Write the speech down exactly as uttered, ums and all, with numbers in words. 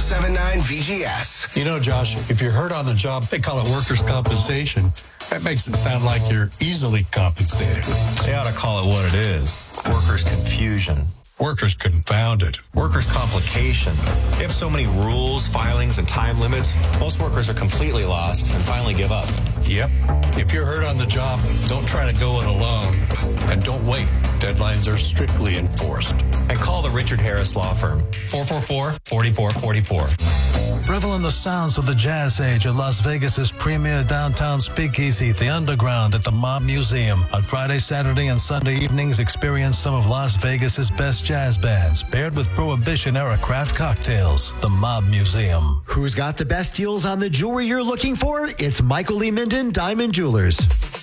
seven nine V G S. You know, Josh, if you're hurt on the job, they call it workers' compensation. That makes it sound like you're easily compensated. They ought to call it what it is. Workers' confusion. Workers confounded. Workers' complication. They have so many rules, filings, and time limits, most workers are completely lost and finally give up. Yep. If you're hurt on the job, don't try to go it alone. And don't wait. Deadlines are strictly enforced. And call the Richard Harris Law Firm. four four four, four four four four. Revel in the sounds of the jazz age at Las Vegas's premier downtown speakeasy, The Underground at the Mob Museum. On Friday, Saturday, and Sunday evenings, experience some of Las Vegas's best jazz bands, paired with Prohibition-era craft cocktails. The Mob Museum. Who's got the best deals on the jewelry you're looking for? It's Michael Lee Minden Diamond Jewelers.